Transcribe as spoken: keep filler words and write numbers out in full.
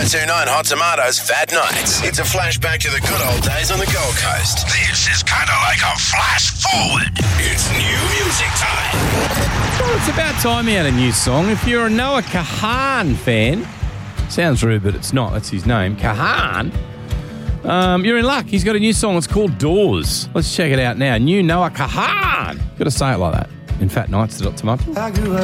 oh two nine Hot Tomatoes Fat Nights. It's a flashback to the good old days on the Gold Coast. This is kind of like a flash forward. It's new music time. Well, it's about time he had a new song. If you're a Noah Kahan fan, sounds rude, but it's not. That's his name, Kahan. Um, you're in luck. He's got a new song. It's called Doors. Let's check it out now. New Noah Kahan. Got to say it like that. In Fat Nights, the Tomato.